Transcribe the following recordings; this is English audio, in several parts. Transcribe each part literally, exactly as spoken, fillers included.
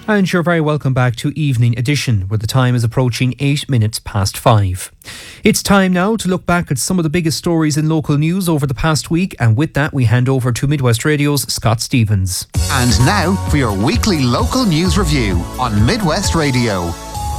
And you're very welcome back to Evening Edition, where the time is approaching eight minutes past five. It's time now to look back at some of the biggest stories in local news over the past week, and with that we hand over to Midwest Radio's Scott Stevens. And now for your weekly local news review on Midwest Radio.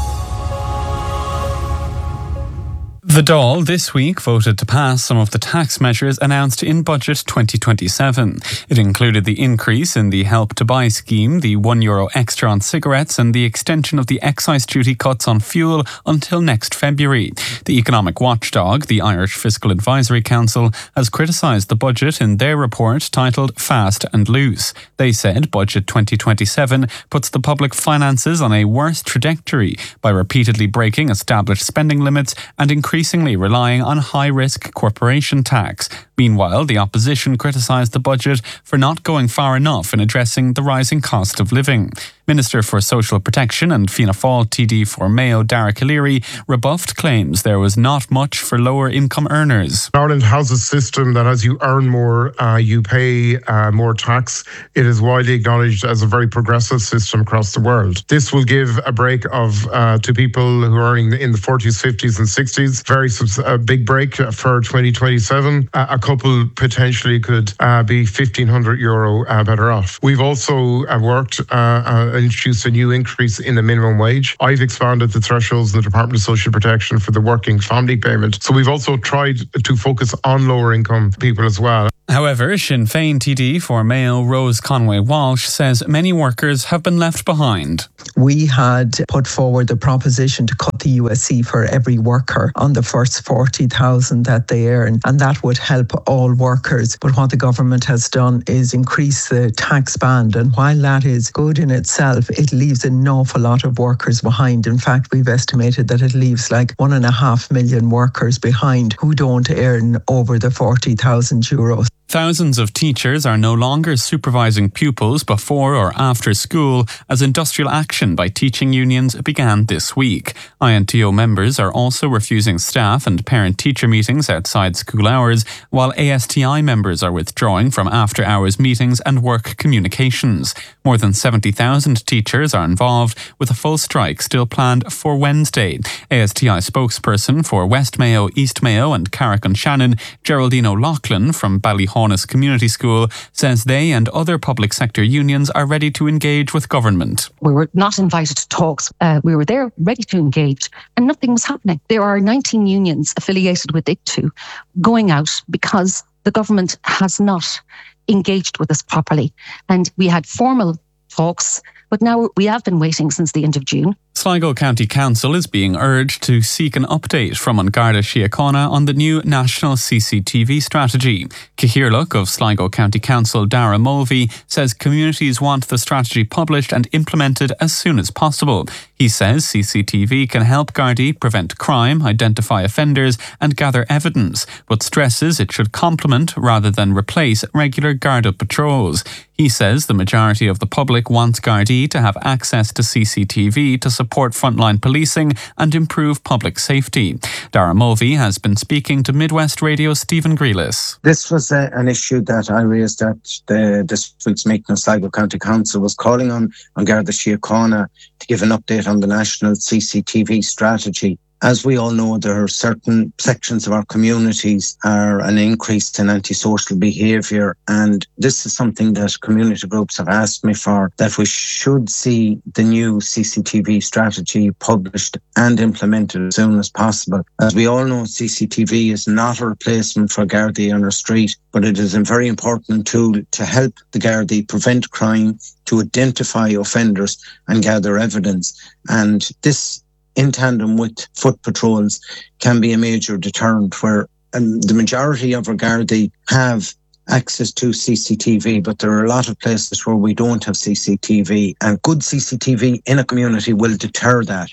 The Dáil this week voted to pass some of the tax measures announced in Budget twenty twenty-seven. It included the increase in the Help to Buy scheme, the one euro extra on cigarettes, and the extension of the excise duty cuts on fuel until next February. The economic watchdog, the Irish Fiscal Advisory Council, has criticised the budget in their report titled Fast and Loose. They said Budget twenty twenty-seven puts the public finances on a worse trajectory by repeatedly breaking established spending limits and increasing increasingly relying on high-risk corporation tax. Meanwhile, the opposition criticised the budget for not going far enough in addressing the rising cost of living. Minister for Social Protection and Fianna Fáil T D for Mayo, Dara Calleary, rebuffed claims there was not much for lower-income earners. Ireland has a system that as you earn more, uh, you pay uh, more tax. It is widely acknowledged as a very progressive system across the world. This will give a break of uh, to people who are earning in the forties, fifties and sixties. Very a big break for twenty twenty-seven. Uh, a couple potentially could uh, be fifteen hundred euro uh, better off. We've also uh, worked uh, uh, introduced a new increase in the minimum wage. I've expanded the thresholds in the Department of Social Protection for the working family payment. So we've also tried to focus on lower income people as well. However, Sinn Féin T D for Mayo, Rose Conway-Walsh, says many workers have been left behind. We had put forward the proposition to cut the U S E for every worker on the first forty thousand that they earn, and that would help all workers. But what the government has done is increase the tax band, and while that is good in itself, it leaves an awful lot of workers behind. In fact, we've estimated that it leaves like one and a half million workers behind who don't earn over the forty thousand euros. Thousands of teachers are no longer supervising pupils before or after school as industrial action by teaching unions began this week. I N T O members are also refusing staff and parent-teacher meetings outside school hours, while A S T I members are withdrawing from after-hours meetings and work communications. More than seventy thousand teachers are involved, with a full strike still planned for Wednesday. A S T I spokesperson for West Mayo, East Mayo and Carrick-on-Shannon, Geraldine O'Loughlin from Ballyhonus Community School, says they and other public sector unions are ready to engage with government. We were not invited to talks. Uh, we were there ready to engage and nothing was happening. There are nineteen unions affiliated with I C T U going out because the government has not engaged with us properly. And we had formal talks, but now we have been waiting since the end of June. Sligo County Council is being urged to seek an update from An Garda Síochána on the new national C C T V strategy. Cahirlock of Sligo County Council, Dara Mulvey, says communities want the strategy published and implemented as soon as possible. He says C C T V can help Gardaí prevent crime, identify offenders and gather evidence, but stresses it should complement rather than replace regular Garda patrols. He says the majority of the public wants Gardaí to have access to C C T V to support frontline policing and improve public safety. Dara Mulvey has been speaking to Midwest Radio's Stephen Grealis. This was a, an issue that I raised at the, this week's meeting of Sligo County Council, was calling on, on Garda Síochána to give an update on the national C C T V strategy. As we all know, there are certain sections of our communities are an increase in antisocial behaviour, and this is something that community groups have asked me for, that we should see the new C C T V strategy published and implemented as soon as possible. As we all know, C C T V is not a replacement for Gardaí on our street, but it is a very important tool to help the Gardaí prevent crime, to identify offenders and gather evidence. And this, in tandem with foot patrols, can be a major deterrent, where um, the majority of our Gardaí have access to C C T V, but there are a lot of places where we don't have C C T V, and good C C T V in a community will deter that.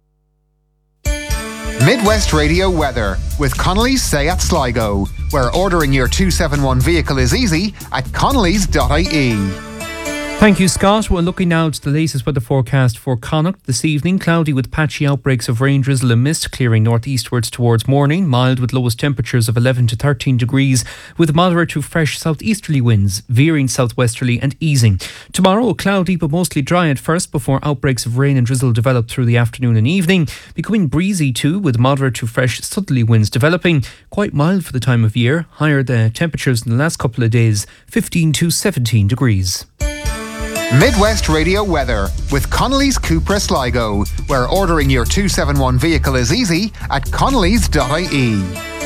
Midwest Radio weather with Connolly's Seat Sligo, where ordering your two seventy-one vehicle is easy at connellys dot I E. Thank you, Scott. Well, looking now to the latest weather forecast for Connacht this evening. Cloudy with patchy outbreaks of rain, drizzle and mist, clearing northeastwards towards morning. Mild with lowest temperatures of eleven to thirteen degrees, with moderate to fresh southeasterly winds, veering southwesterly and easing. Tomorrow, cloudy but mostly dry at first before outbreaks of rain and drizzle develop through the afternoon and evening. Becoming breezy too, with moderate to fresh southerly winds developing. Quite mild for the time of year. Higher the temperatures in the last couple of days, fifteen to seventeen degrees. Midwest Radio weather with Connolly's Cupra Sligo, where ordering your two seventy-one vehicle is easy at connellys dot I E.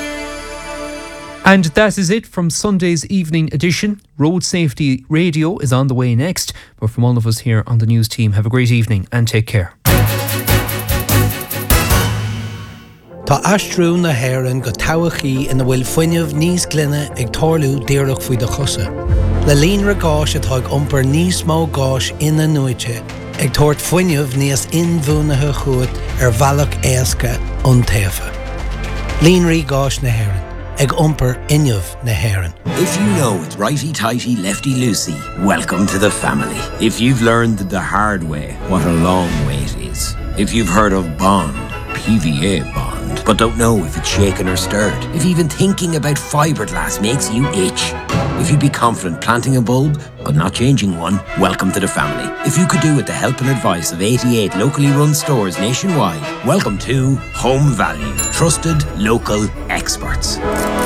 And that is it from Sunday's evening edition. Road Safety Radio is on the way next. But from all of us here on the news team, have a great evening and take care. Tá astrú na hÉireann go tabhachaí ina bhfuil fuinneamh níos glynne ag tarlú díreach faoi do chusa. Le líonra gáis atá ag iompar níos mó gáis ina nuaite, ag tabhairt fuinneamh níos inmhúnathe chuat ar bhealach éasca iontaofa. Líonraí gáis na hÉireann, ag iompar inneamh na hÉireann. If you know it's righty-tighty, lefty-loosey, welcome to the family. If you've learned the hard way what a long way it is. If you've heard of Bond, P V A Bond, but don't know if it's shaken or stirred. If even thinking about fiberglass makes you itch. If you'd be confident planting a bulb, but not changing one, welcome to the family. If you could do with the help and advice of eighty-eight locally run stores nationwide, welcome to Home Value. Trusted local experts.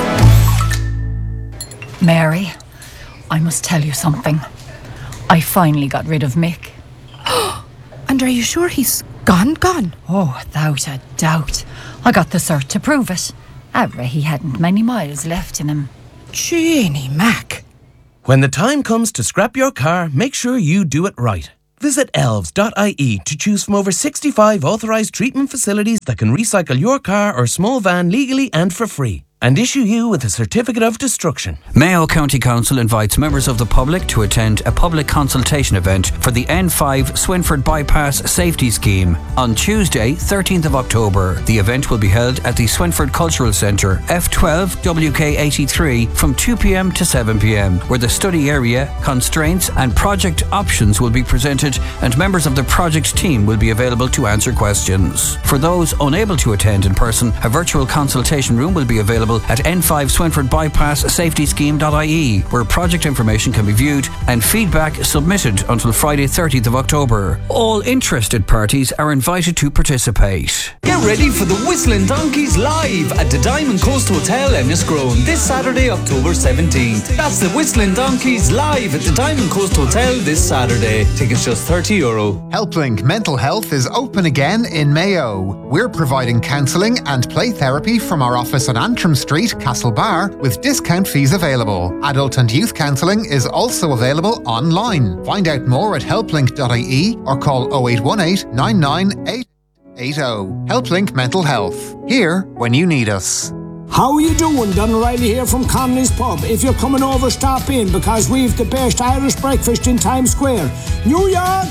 Mary, I must tell you something. I finally got rid of Mick. And are you sure he's gone, gone? Oh, without a doubt. I got the cert to prove it. However, he hadn't many miles left in him. Jeannie Mac. When the time comes to scrap your car, make sure you do it right. Visit elves dot I E to choose from over sixty-five authorised treatment facilities that can recycle your car or small van legally and for free, and issue you with a certificate of destruction. Mayo County Council invites members of the public to attend a public consultation event for the N five Swinford Bypass Safety Scheme on Tuesday, thirteenth of October. The event will be held at the Swinford Cultural Centre, F twelve W K eighty-three, from two p.m. to seven p.m, where the study area, constraints and project options will be presented, and members of the project team will be available to answer questions. For those unable to attend in person, a virtual consultation room will be available at N five Swinford Bypass Safety Scheme dot I E, where project information can be viewed and feedback submitted until Friday, thirtieth of October. All interested parties are invited to participate. Get ready for the Whistling Donkeys live at the Diamond Coast Hotel Enniscrone this Saturday, October seventeenth. That's the Whistling Donkeys live at the Diamond Coast Hotel this Saturday. Tickets just thirty euro. HelpLink Mental Health is open again in Mayo. We're providing counselling and play therapy from our office on Antrim Street, Castlebar, with discount fees available. Adult and youth counselling is also available online. Find out more at help link dot I E or call oh eight one eight, nine nine eight eight oh. HelpLink Mental Health. Here when you need us. How are you doing? Don O'Reilly here from Connolly's Pub. If you're coming over, stop in because we've the best Irish breakfast in Times Square. New York!